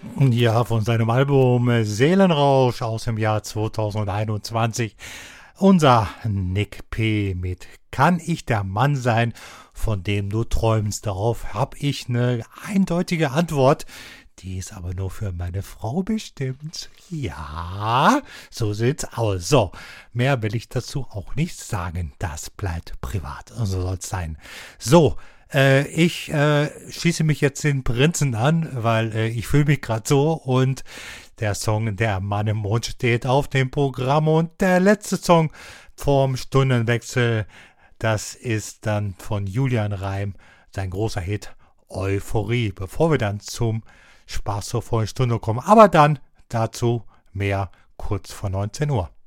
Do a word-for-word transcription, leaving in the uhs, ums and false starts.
Ja, von seinem Album äh, Seelenrausch aus dem Jahr zweitausendeinundzwanzig. Unser Nick P. mit Kann ich der Mann sein, von dem du träumst? Darauf habe ich eine eindeutige Antwort. Die ist aber nur für meine Frau bestimmt. Ja, so sieht's aus. So, mehr will ich dazu auch nicht sagen. Das bleibt privat. So soll's sein. So, äh, ich äh, schließe mich jetzt den Prinzen an, weil äh, ich fühle mich gerade so und der Song Der Mann im Mond steht auf dem Programm und der letzte Song vorm Stundenwechsel, das ist dann von Julian Reim, sein großer Hit Euphorie, bevor wir dann zum Spaß zur vollen Stunde kommen. Aber dann dazu mehr kurz vor neunzehn Uhr.